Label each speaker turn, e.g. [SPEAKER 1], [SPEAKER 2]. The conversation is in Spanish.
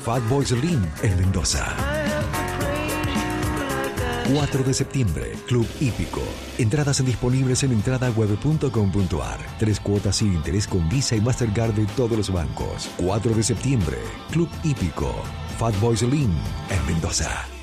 [SPEAKER 1] Fatboy Slim en Mendoza. 4 de septiembre, Club Hípico. Entradas disponibles en entradaweb.com.ar. 3 cuotas sin interés con Visa y Mastercard de todos los bancos. 4 de septiembre, Club Hípico. Fatboy Slim en Mendoza.